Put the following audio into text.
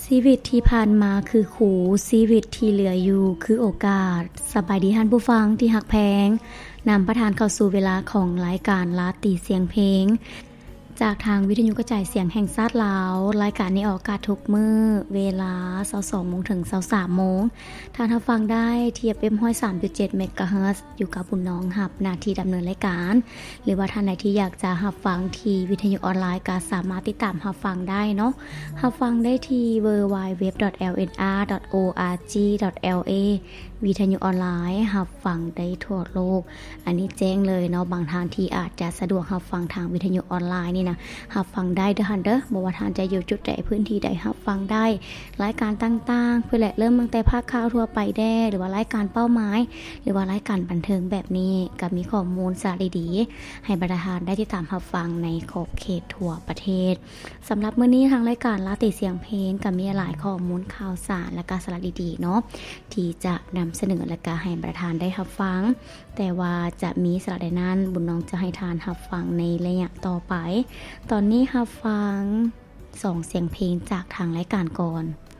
ชีวิตที่ผ่านมาคือขูชีวิตที่เหลืออยู่คือโอกาสสบายดีท่านผู้ฟังที่หักแพงนำประทานเข้าสู่เวลาของรายการลาตีเสียงเพลงจากทางวิทยุกระจายเสียงแห่งชาติลาวรายการนี้ออกอากาศทุกมื้อเวลา 22:00 นถึง 23:00 นท่านรับฟังได้ที่ FM 103.7 เมกะเฮิรตซ์อยู่กับบุญน้องรับหน้าที่ดำเนินรายการหรือว่าท่านใดที่อยากจะรับฟังที่วิทยุออนไลน์ก็สามารถติดตามรับฟังได้เนาะรับฟังได้ที่ www.lnr.org.la วิทยุออนไลน์รับฟังได้ทั่วโลกอันนี้แจ้งเลยเนาะบางท่านที่อาจจะสะดวกรับฟังทางวิทยุออนไลน์นี่นะรับฟังได้เด้อฮันเด้อบ่ว่าท่านจะอยู่จุดใดพื้นที่ใดรับฟังได้รายการต่างๆเพื่อแหละเริ่มตั้งแต่ภาคข่าวทั่วไปแด้หรือว่ารายการเป้าหมายหรือว่ารายการบันเทิงแบบนี้ก็มีข้อมูลสาระดีๆให้บรรดาท่านได้ติดตามรับฟังในขอบเขตทั่วประเทศสำหรับมื้อนี้ทางรายการลาติเสียงเพลงก็มีหลายข้อมูลข่าวสารและก็สาระดีๆเนาะที่จะนำเสนอและก็ให้บรรดาท่านได้รับฟังแต่ว่าจะมีสาระใดนั้นบุญน้องจะให้ทานรับฟังในระยะต่อไปตอนนี้รับฟัง2เสียงเพลงจากทางรายการก่อน